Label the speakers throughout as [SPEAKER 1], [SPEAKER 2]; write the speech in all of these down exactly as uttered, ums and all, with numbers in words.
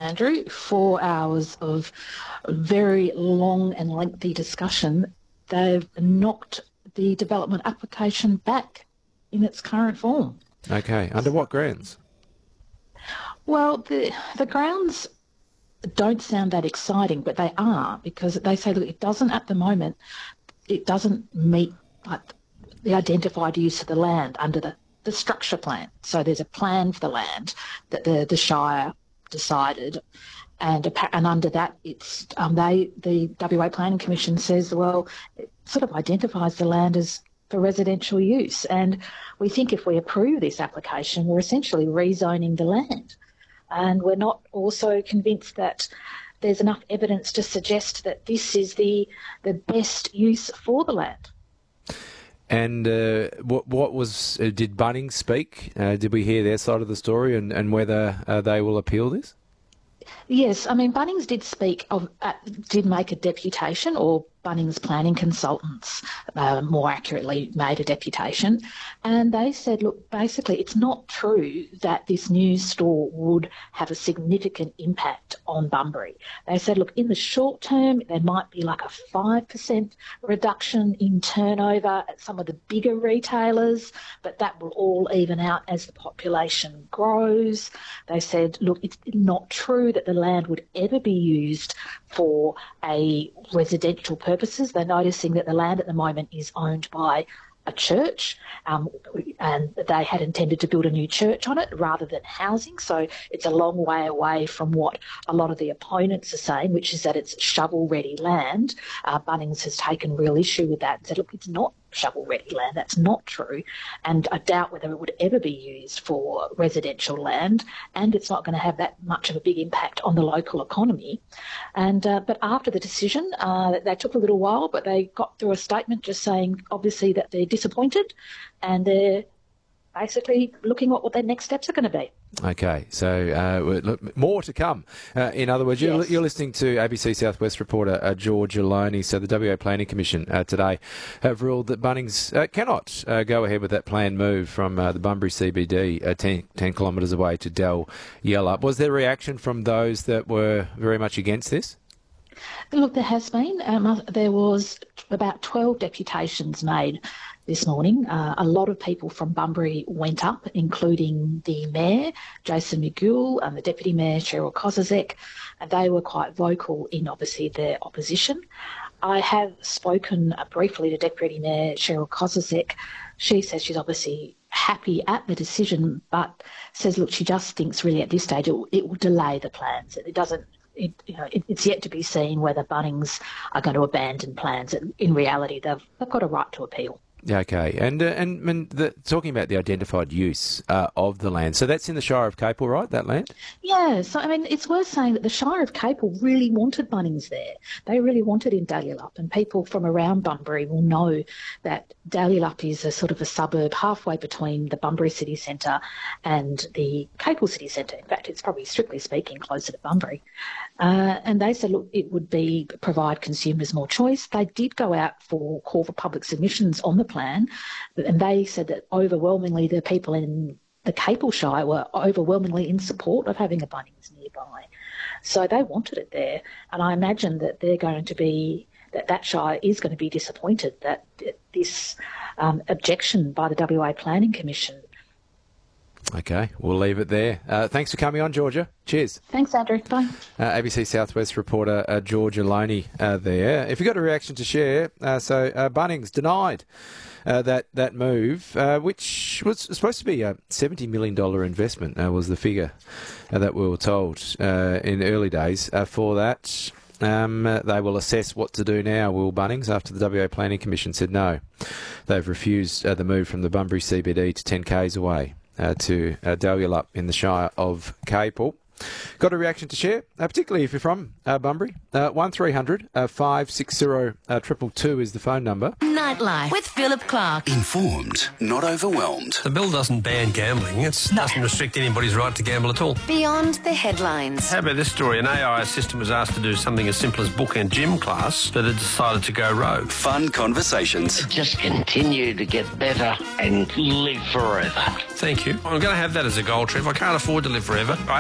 [SPEAKER 1] Andrew, four hours of very long and lengthy discussion, they've knocked the development application back in its current form.
[SPEAKER 2] Okay, under what grounds?
[SPEAKER 1] Well, the the grounds don't sound that exciting, but they are, because they say, look, it doesn't at the moment, it doesn't meet like the identified use of the land under the, the structure plan. So there's a plan for the land that the, the Shire decided, and and under that, it's um, they the W A Planning Commission says, well, it sort of identifies the land as for residential use, and we think if we approve this application, we're essentially rezoning the land. And we're not also convinced that there's enough evidence to suggest that this is the the best use for the land.
[SPEAKER 2] And uh, what what was uh, did Bunnings speak? Uh, did we hear their side of the story, and and whether uh, they will appeal this?
[SPEAKER 1] Yes, I mean Bunnings did speak of uh, did make a deputation, or Bunnings planning consultants uh, more accurately made a deputation, and they said, look, basically it's not true that this new store would have a significant impact on Bunbury. They said, look, in the short term there might be like a five percent reduction in turnover at some of the bigger retailers, but that will all even out as the population grows. They said, look, it's not true that the land would ever be used for a residential purposes. They're noticing that the land at the moment is owned by a church, um, and they had intended to build a new church on it rather than housing. So it's a long way away from what a lot of the opponents are saying, which is that it's shovel-ready land. Uh, Bunnings has taken real issue with that and said, look, it's not shovel-ready land. That's not true. And I doubt whether it would ever be used for residential land, and it's not going to have that much of a big impact on the local economy. And uh, but after the decision, uh, they took a little while, but they got through a statement just saying, obviously, that they're disappointed and they're basically looking at what their next steps are going to be.
[SPEAKER 2] Okay, so uh, look, more to come. Uh, in other words, you're,
[SPEAKER 1] Yes.
[SPEAKER 2] you're listening to A B C Southwest reporter uh, George Aloney. So the W A Planning Commission uh, today have ruled that Bunnings uh, cannot uh, go ahead with that planned move from uh, the Bunbury C B D uh, ten, ten kilometres away to Dal Yellup. Was there reaction from those that were very much against this?
[SPEAKER 1] Look, there has been. Um, there was about twelve deputations made this morning. Uh, a lot of people from Bunbury went up, including the Mayor, Jason McGill, and the Deputy Mayor, Cheryl Kozazek, and they were quite vocal in, obviously, their opposition. I have spoken uh, briefly to Deputy Mayor Cheryl Kozazek. She says she's obviously happy at the decision, but says, look, she just thinks really at this stage it will, it will delay the plans. It doesn't It, you know, it, it's yet to be seen whether Bunnings are going to abandon plans. In reality, they've, they've got a right to appeal.
[SPEAKER 2] Yeah, okay. And uh, and, and the, talking about the identified use uh, of the land, so that's in the Shire of Capel, right, that land?
[SPEAKER 1] Yeah, so I mean, it's worth saying that the Shire of Capel really wanted Bunnings there. They really wanted in Dal Yellup, and people from around Bunbury will know that Dal Yellup is a sort of a suburb halfway between the Bunbury city centre and the Capel city centre. In fact, it's probably, strictly speaking, closer to Bunbury. Uh, and they said, look, it would be provide consumers more choice. They did go out for call for public submissions on the plan, and they said that overwhelmingly the people in the Capel Shire were overwhelmingly in support of having a Bunnings nearby. So they wanted it there, and I imagine that they're going to be, that that Shire is going to be disappointed that this um, objection by the W A Planning Commission.
[SPEAKER 2] Okay, we'll leave it there. Uh, thanks for coming on, Georgia. Cheers.
[SPEAKER 1] Thanks, Andrew. Bye.
[SPEAKER 2] Uh, A B C Southwest reporter uh, George Aloney uh, there. If you've got a reaction to share, uh, so uh, Bunnings denied uh, that, that move, uh, which was supposed to be a seventy million dollars investment, uh, was the figure uh, that we were told uh, in the early days uh, for that. Um, uh, they will assess what to do now, will Bunnings, after the W A Planning Commission said no. They've refused uh, the move from the Bunbury C B D to ten kays away. Uh, to uh, Dal Yellup in the Shire of Capel. Got a reaction to share, uh, particularly if you're from uh, Bunbury? Uh, one three hundred five six zero two two two is the phone number.
[SPEAKER 3] Nightlife with Philip Clark.
[SPEAKER 4] Informed, not overwhelmed.
[SPEAKER 5] The bill doesn't ban gambling. It doesn't restrict anybody's right to gamble at all.
[SPEAKER 3] Beyond the headlines.
[SPEAKER 5] How about this story? An A I assistant was asked to do something as simple as book and gym class, but it decided to go rogue.
[SPEAKER 4] Fun conversations.
[SPEAKER 6] Just continue to get better and live forever.
[SPEAKER 5] Thank you. I'm going to have that as a goal, Trev. I can't afford to live forever. I haven't got enough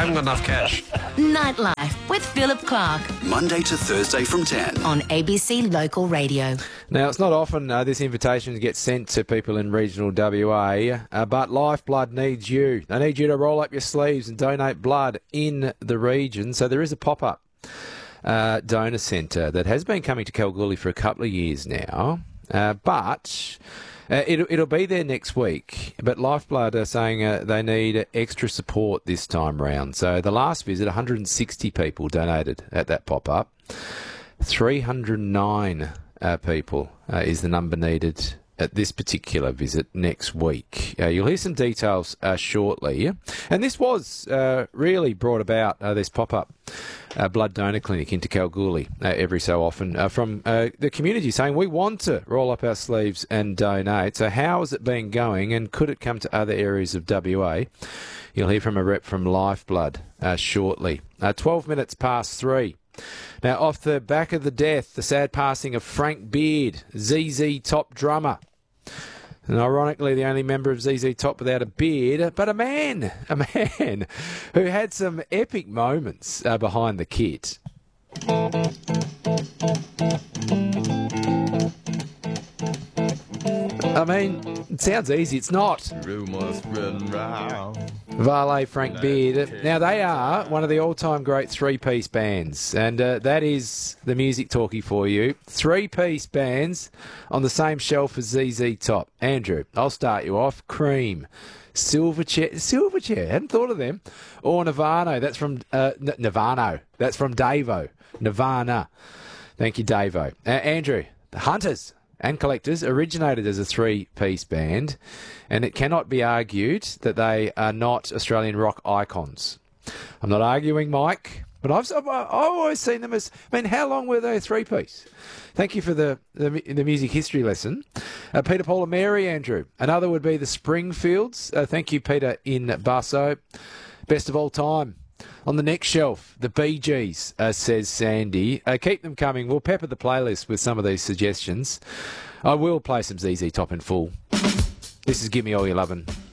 [SPEAKER 5] cash.
[SPEAKER 3] Nightlife with Philip Clark
[SPEAKER 4] Monday to Thursday from ten.
[SPEAKER 3] on A B C Local Radio.
[SPEAKER 2] Now, it's not often uh, this invitation gets sent to people in regional W A, uh, but Lifeblood needs you. They need you to roll up your sleeves and donate blood in the region. So there is a pop-up uh, donor centre that has been coming to Kalgoorlie for a couple of years now, uh, but... Uh, it'll, it'll be there next week, but Lifeblood are saying uh, they need extra support this time round. So the last visit, one hundred sixty people donated at that pop-up. three hundred nine uh, people uh, is the number needed at this particular visit next week. Uh, you'll hear some details uh, shortly. And this was uh, really brought about, uh, this pop-up uh, blood donor clinic into Kalgoorlie uh, every so often uh, from uh, the community saying we want to roll up our sleeves and donate. So how has it been going, and could it come to other areas of W A? You'll hear from a rep from Lifeblood uh, shortly. Uh, twelve minutes past three. Now, off the back of the death, the sad passing of Frank Beard, Z Z Top drummer. And ironically, the only member of Z Z Top without a beard, but a man, a man who had some epic moments uh, behind the kit. I mean, it sounds easy. It's not.
[SPEAKER 7] Rumours spreading round.
[SPEAKER 2] Varley, Frank Beard. Now, they are one of the all-time great three-piece bands, and uh, that is the music talkie for you. Three-piece bands on the same shelf as Z Z Top. Andrew, I'll start you off. Cream, Silverchair, Silverchair, hadn't thought of them. Or Nirvana, that's from, uh, N- Nirvana, that's from Davo. Nirvana. Thank you, Davo. Uh, Andrew, the Hunters and Collectors originated as a three-piece band, and it cannot be argued that they are not Australian rock icons. I'm not arguing, Mike, but I've, I've always seen them as... I mean, how long were they a three-piece? Thank you for the, the, the music history lesson. Uh, Peter, Paul and Mary, Andrew. Another would be the Springfields. Uh, thank you, Peter, in Busso. Best of all time. On the next shelf, the Bee Gees, uh, says Sandy. Uh, keep them coming. We'll pepper the playlist with some of these suggestions. I will play some Z Z Top in full. This is Give Me All Your Lovin'.